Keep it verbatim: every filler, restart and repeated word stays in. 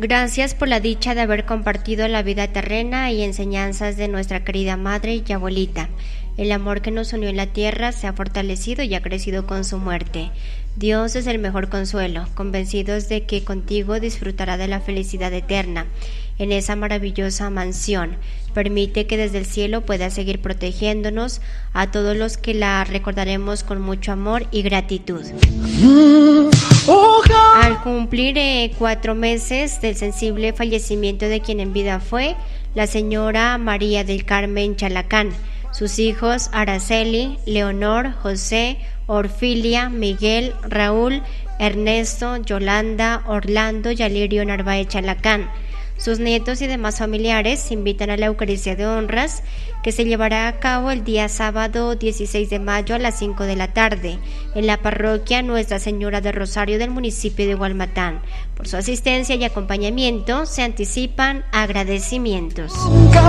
Gracias por la dicha de haber compartido la vida terrena y enseñanzas de nuestra querida madre y abuelita. El amor que nos unió en la tierra se ha fortalecido y ha crecido con su muerte. Dios es el mejor consuelo, convencidos de que contigo disfrutará de la felicidad eterna en esa maravillosa mansión. Permite que desde el cielo pueda seguir protegiéndonos a todos los que la recordaremos con mucho amor y gratitud. Al cumplir eh, cuatro meses del sensible fallecimiento de quien en vida fue la señora María del Carmen Chalacán, sus hijos Araceli, Leonor, José, Orfilia, Miguel, Raúl, Ernesto, Yolanda, Orlando y Alirio Narváez Chalacán. Sus nietos y demás familiares se invitan a la Eucaristía de Honras, que se llevará a cabo el día sábado dieciséis de mayo a las cinco de la tarde en la parroquia Nuestra Señora de Rosario del municipio de Hualmatán. Por su asistencia y acompañamiento se anticipan agradecimientos.